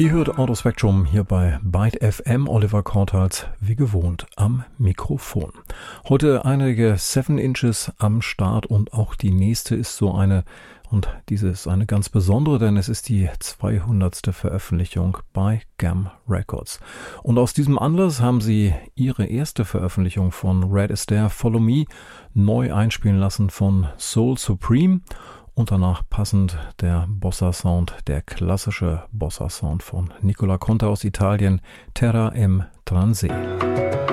Ihr hört Autospectrum hier bei Byte FM, Oliver Kortals, wie gewohnt, am Mikrofon. Heute einige 7 Inches am Start und auch die nächste ist so eine, und diese ist eine ganz besondere, denn es ist die 200. Veröffentlichung bei Gam Records. Und aus diesem Anlass haben sie ihre erste Veröffentlichung von Red Astaire, Follow Me, neu einspielen lassen von Soul Supreme. Und danach passend der Bossa-Sound, der klassische Bossa-Sound von Nicola Conte aus Italien, Terra im Transe.